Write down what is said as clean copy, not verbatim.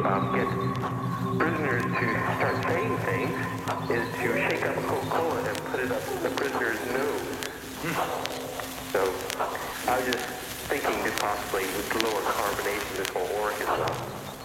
get prisoners to start saying things is to shake up a Coca-Cola and put it up the prisoner's nose. So I was just thinking that possibly with lower carbonation this whole work as well.